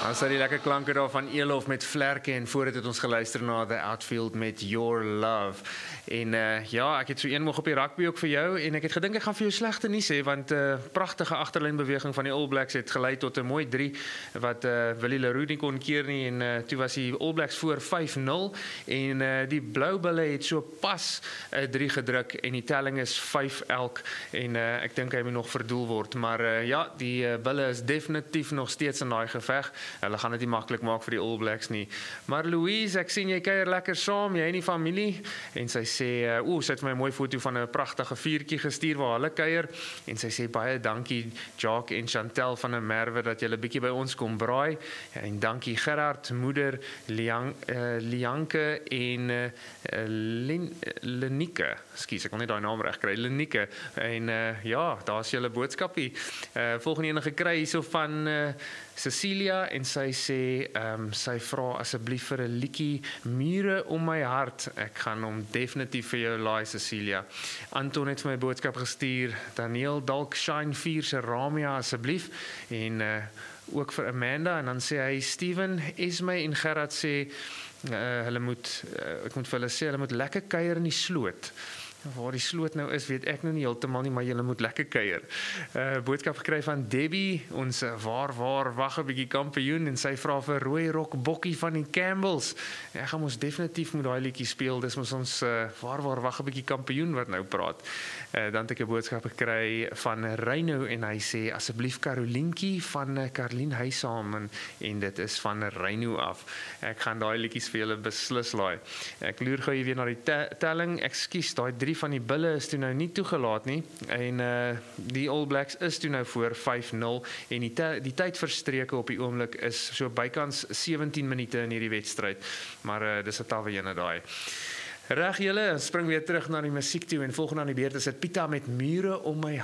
Dan sal die lekker klanke daar van Elof met Vlerke en voor dit het ons geluister na The Outfield met Your Love. En ja, ek het so een moeg op die rugby ook vir jou en ek het gedink ek gaan vir jou slegte nuus hê want pragtige agterlynbeweging van die All Blacks het gelei tot 'n mooi 3 wat Willie Leroux nie kon keer nie en toe was die All Blacks voor 5-0 en die Blou Bulle het so pas 'n 3 gedruk en die telling is 5 elk en ek dink hy moet nog verdoel word, maar ja, die Bulle is definitief nog steeds in daai geveg. Hulle gaan dit nie maklik maak vir die All Blacks nie. Maar Louise, ek sien jy kuier lekker saam, jy en die familie. En sy sê, sy het my 'n mooi foto van 'n pragtige vuurtjie gestuur waar hulle kuier. En sy sê baie dankie Jacques en Chantel van 'n Merwe dat julle bietjie by ons kom braai. En dankie Gerard, moeder Lianke en Lenike. Ekskuus, ek wil net daai naam reg kry. Lenike. En ja, daar's julle boodskapie. Volgende een gekry hierso van Cecilia en sy sê sy vra asseblief vir 'n liedjie Mure om my hart. Ek gaan hom definitief vir jou laai Cecilia. Anton het vir my boodskap gestuur. Daniel dalk Shine 4 se Ramia asseblief en ook vir Amanda en dan sê hy Steven, Esme en Gerard sê hulle moet ek moet vir hulle sê hulle moet lekker kuier in die sloot. Waar die sloot nou is, weet ek nou nie heeltemal nie, maar julle moet lekker kuier. Boodskap gekry van Debbie, ons wag 'n bietjie kampioen en sy vra vir rooi rok bokkie van die Campbells. Ek gaan ons definitief moet daai liedjie speel. Dis mos ons wag 'n bietjie kampioen wat nou praat. Dan het ek 'n boodskap gekry van Reino en hy sê asseblief Karolientjie van Karlien Huisam en dit is van Reino af. Ek gaan daai liedjies vir julle beslis laai. Ek loer gou weer na die telling. Ekskuus, daai 3 van die Bulle is toe nou nie toegelaat nie en die All Blacks is toe nou voor 5-0 en die tydverstreke op die oomblik is so bykans 17 minute in hierdie wedstryd, maar dis 'n tawwe ene daai. Reg julle, spring weer terug na die musiek toe en volgende aan die beurt is dit Pieter met Mure om my